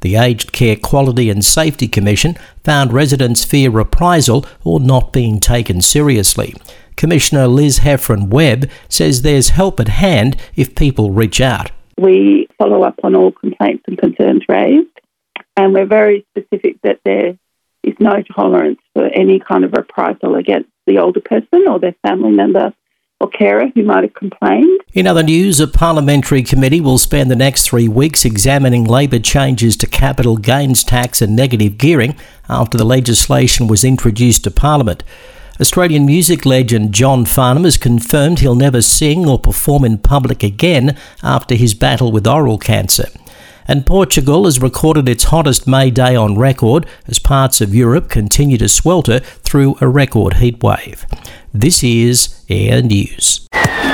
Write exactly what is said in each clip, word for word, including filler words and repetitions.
The Aged Care Quality and Safety Commission found residents fear reprisal or not being taken seriously. Commissioner Liz Heffron-Webb says there's help at hand if people reach out. We follow up on all complaints and concerns raised, and we're very specific that there is no tolerance for any kind of reprisal against the older person or their family member or carer who might have complained. In other news, a parliamentary committee will spend the next three weeks examining Labor changes to capital gains tax and negative gearing after the legislation was introduced to Parliament. Australian music legend John Farnham has confirmed he'll never sing or perform in public again after his battle with oral cancer. And Portugal has recorded its hottest May day on record as parts of Europe continue to swelter through a record heatwave. This is Air News.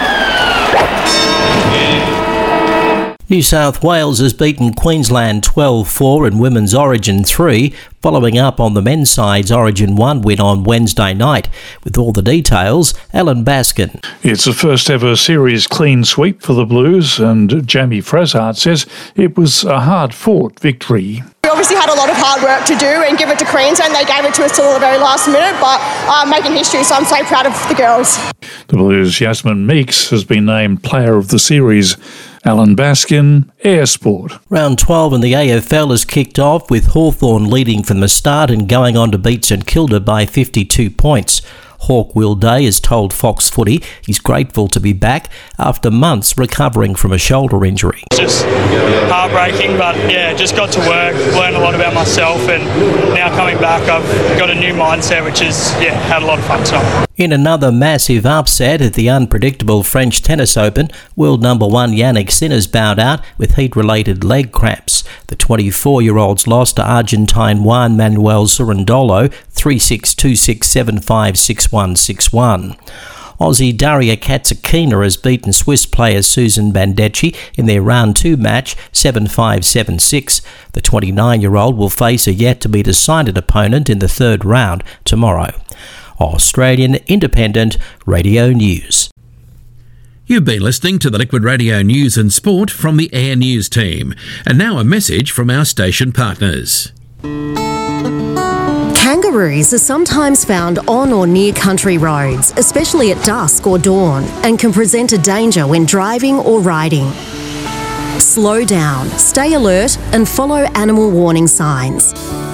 New South Wales has beaten Queensland twelve four in Women's Origin three, following up on the men's side's Origin one win on Wednesday night. With all the details, Alan Baskin. It's the first ever series clean sweep for the Blues, and Jamie Freshart says it was a hard-fought victory. We obviously had a lot of hard work to do and give it to Queensland. They gave it to us till the very last minute, but uh, making history, so I'm so proud of the girls. The Blues' Yasmin Meeks has been named Player of the Series. Alan Baskin, Air Sport. Round twelve in the A F L has kicked off with Hawthorn leading from the start and going on to beat St Kilda by fifty-two points. Hawk Will Day has told Fox Footy he's grateful to be back after months recovering from a shoulder injury. Just heartbreaking, but yeah, just got to work, learned a lot about myself, and now coming back I've got a new mindset, which is, yeah, had a lot of fun tonight. In another massive upset at the unpredictable French Tennis Open, world number one Jannik Sinner's bowed out with heat-related leg cramps. The twenty-four-year-olds lost to Argentine Juan Manuel Cerundolo three six, two six, seven five, six one, six one. Aussie Daria Katsakina has beaten Swiss player Susan Bandecchi in their round two match seven five, seven six. The twenty-nine-year-old will face a yet-to-be-decided opponent in the third round tomorrow. Australian Independent Radio News. You've been listening to the Liquid Radio News and Sport from the Air News team. And now a message from our station partners. Kangaroos are sometimes found on or near country roads, especially at dusk or dawn, and can present a danger when driving or riding. Slow down, stay alert, and follow animal warning signs.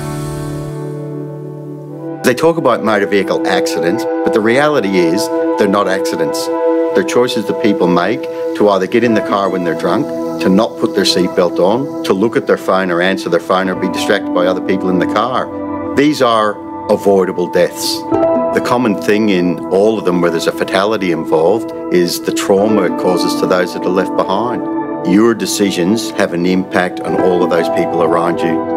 They talk about motor vehicle accidents, but the reality is they're not accidents. They're choices that people make to either get in the car when they're drunk, to not put their seatbelt on, to look at their phone or answer their phone or be distracted by other people in the car. These are avoidable deaths. The common thing in all of them where there's a fatality involved is the trauma it causes to those that are left behind. Your decisions have an impact on all of those people around you.